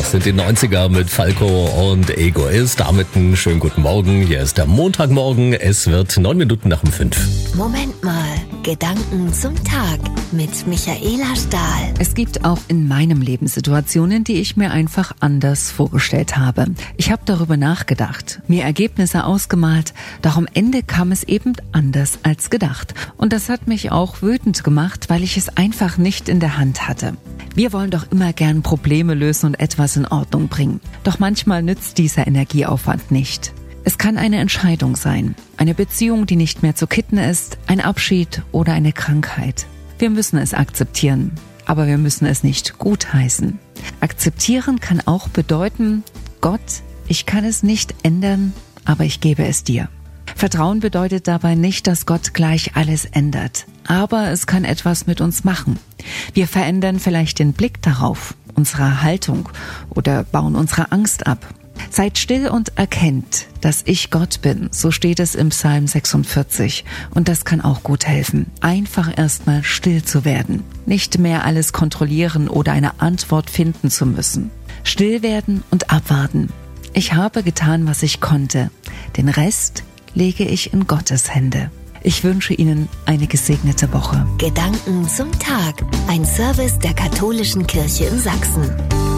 Das sind die 90er mit Falco und Egoist. Damit einen schönen guten Morgen. Hier ist der Montagmorgen. Es wird 9 Minuten nach 5. Moment mal. Gedanken zum Tag mit Michaela Stahl. Es gibt auch in meinem Leben Situationen, die ich mir einfach anders vorgestellt habe. Ich habe darüber nachgedacht, mir Ergebnisse ausgemalt, doch am Ende kam es eben anders als gedacht. Und das hat mich auch wütend gemacht, weil ich es einfach nicht in der Hand hatte. Wir wollen doch immer gern Probleme lösen und etwas in Ordnung bringen. Doch manchmal nützt dieser Energieaufwand nicht. Es kann eine Entscheidung sein, eine Beziehung, die nicht mehr zu kitten ist, ein Abschied oder eine Krankheit. Wir müssen es akzeptieren, aber wir müssen es nicht gutheißen. Akzeptieren kann auch bedeuten, Gott, ich kann es nicht ändern, aber ich gebe es dir. Vertrauen bedeutet dabei nicht, dass Gott gleich alles ändert, aber es kann etwas mit uns machen. Wir verändern vielleicht den Blick darauf, unsere Haltung oder bauen unsere Angst ab. Seid still und erkennt, dass ich Gott bin, so steht es im Psalm 46. Und das kann auch gut helfen, einfach erstmal still zu werden, nicht mehr alles kontrollieren oder eine Antwort finden zu müssen. Still werden und abwarten. Ich habe getan, was ich konnte. Den Rest lege ich in Gottes Hände. Ich wünsche Ihnen eine gesegnete Woche. Gedanken zum Tag. Ein Service der Katholischen Kirche in Sachsen.